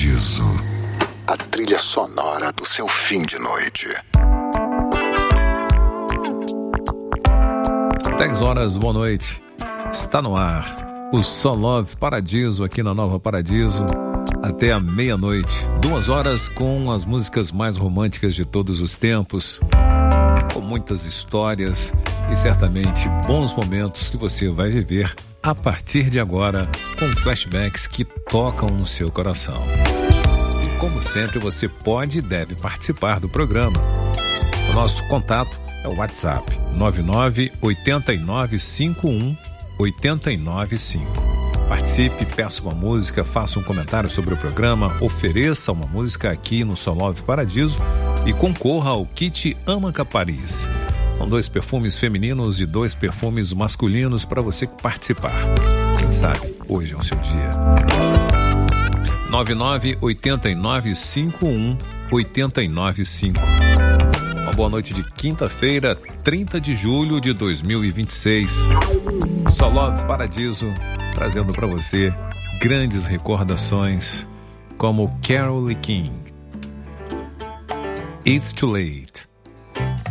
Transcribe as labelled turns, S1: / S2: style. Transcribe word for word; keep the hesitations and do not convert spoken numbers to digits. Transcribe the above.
S1: Paradiso, a trilha sonora do seu fim de noite.
S2: dez horas, boa noite. Está no ar o So Love Paradiso aqui na Nova Paradiso até a meia-noite. Duas horas com as músicas mais românticas de todos os tempos, com muitas histórias e certamente bons momentos que você vai viver a partir de agora, com flashbacks que tocam no seu coração. E como sempre, você pode e deve participar do programa. O nosso contato é o WhatsApp nove nove oito nove cinco um oito nove cinco. Participe, peça uma música, faça um comentário sobre o programa, ofereça uma música aqui no So Love Paradiso e concorra ao kit Amaca Paris. São dois perfumes femininos e dois perfumes masculinos para você participar. Quem sabe hoje é o seu dia. nove nove oito nove cinco um oito nove cinco. Uma boa noite de quinta-feira, trinta de julho de dois mil e vinte e seis. So Love Paradiso, trazendo para você grandes recordações como Carole King. It's Too Late.